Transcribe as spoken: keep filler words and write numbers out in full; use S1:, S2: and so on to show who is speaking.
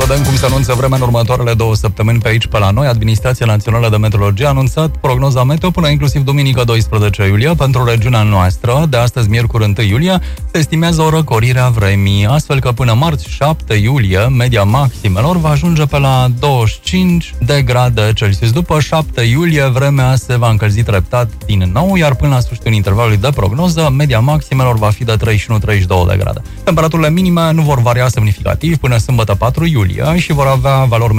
S1: vedem cum se anunță vremea în următoarele două săptămâni pe aici, pe la noi. Administrația Națională de Meteorologie a anunțat prognoza meteo până inclusiv duminică doisprezece iulie pentru regiunea noastră. De astăzi, miercuri unu iulie, se estimează o răcorire a vremii, astfel că până marți șapte iulie, media maximelor va ajunge pe la douăzeci și cinci de grade Celsius. După șapte iulie, vremea se va încălzi treptat din nou, iar până la sfârșitul intervalului de prognoză, media maximelor va fi de treizeci și unu treizeci și doi de grade. Temperaturile minime nu vor varia semnificativ până sâmbătă patru iulie și vor avea valori